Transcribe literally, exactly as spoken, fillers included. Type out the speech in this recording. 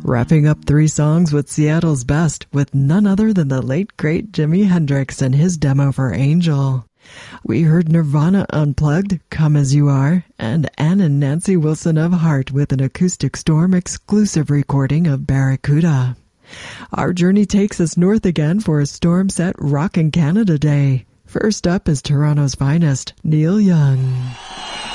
Wrapping up three songs with Seattle's best with none other than the late, great Jimi Hendrix and his demo for Angel. We heard Nirvana Unplugged, Come As You Are, and Ann and Nancy Wilson of Heart with an Acoustic Storm exclusive recording of Barracuda. Our journey takes us north again for a storm set Rockin' Canada Day. First up is Toronto's finest, Neil Young.